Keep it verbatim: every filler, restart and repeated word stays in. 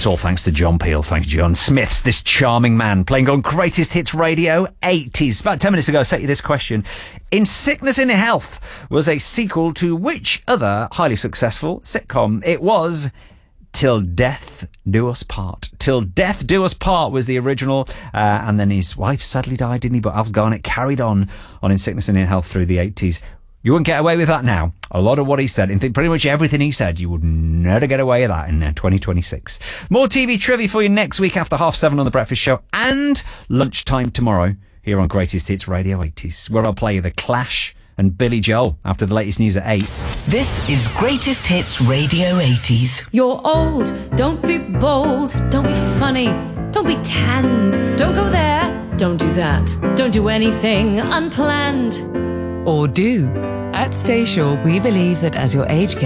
It's all thanks to John Peel. Thank you, John. Smith's This Charming Man, playing on Greatest Hits Radio eighties. About ten minutes ago, I set you this question. In Sickness in Health was a sequel to which other highly successful sitcom? It was Till Death Do Us Part. Till Death Do Us Part was the original, uh, and then his wife sadly died, didn't he? But Alf Garnett carried on on In Sickness and in Health through the eighties. You wouldn't get away with that now. A lot of what he said, in th- pretty much everything he said, you would never get away with that in uh, twenty twenty-six. More T V trivia for you next week after half seven on The Breakfast Show, and lunchtime tomorrow here on Greatest Hits Radio eighties, where I'll play you The Clash and Billy Joel after the latest news at eight. This is Greatest Hits Radio eighties. You're old, don't be bold, don't be funny, don't be tanned, don't go there, don't do that, don't do anything unplanned. Or do. At Stay Sure, we believe that as your age gets